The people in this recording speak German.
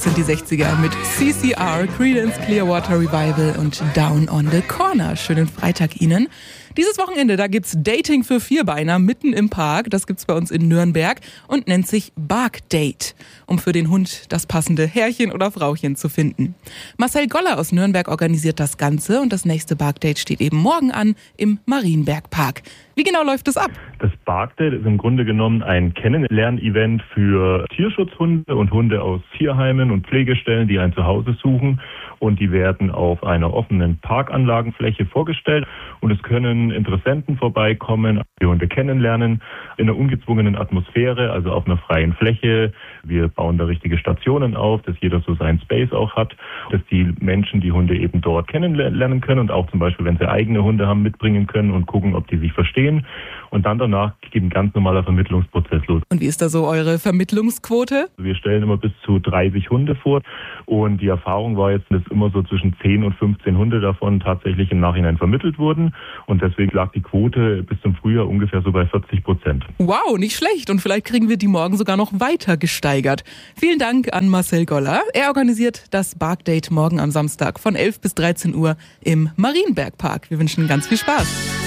Sind die 60er mit CCR, Creedence Clearwater Revival und Down on the Corner. Schönen Freitag Ihnen. Dieses Wochenende, da gibt's Dating für Vierbeiner mitten im Park. Das gibt's bei uns in Nürnberg und nennt sich Barkdate, um für den Hund das passende Herrchen oder Frauchen zu finden. Marcel Goller aus Nürnberg organisiert das Ganze und das nächste Barkdate steht eben morgen an im Marienbergpark. Wie genau läuft es ab? Das Barkdate ist im Grunde genommen ein Kennenlern-Event für Tierschutzhunde und Hunde aus Tierheimen und Pflegestellen, die ein Zuhause suchen. Und die werden auf einer offenen Parkanlagenfläche vorgestellt. Und es können Interessenten vorbeikommen, die Hunde kennenlernen, in einer ungezwungenen Atmosphäre, also auf einer freien Fläche. Wir bauen da richtige Stationen auf, dass jeder so seinen Space auch hat, dass die Menschen die Hunde eben dort kennenlernen können und auch zum Beispiel, wenn sie eigene Hunde haben, mitbringen können und gucken, ob die sich verstehen. Und dann danach geht ein ganz normaler Vermittlungsprozess los. Und wie ist da so eure Vermittlungsquote? Wir stellen immer bis zu 30 Hunde vor und die Erfahrung war jetzt, dass immer so zwischen 10 und 15 Hunde davon tatsächlich im Nachhinein vermittelt wurden und deswegen lag die Quote bis zum Frühjahr ungefähr so bei 40%. Wow, nicht schlecht und vielleicht kriegen wir die morgen sogar noch weiter gesteigert. Vielen Dank an Marcel Goller. Er organisiert das Barkdate morgen am Samstag von 11 bis 13 Uhr im Marienbergpark. Wir wünschen ganz viel Spaß.